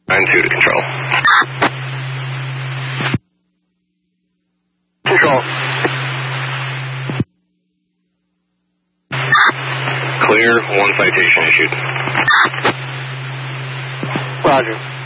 9-2 to control. Control. Clear, 1 citation issued. Roger.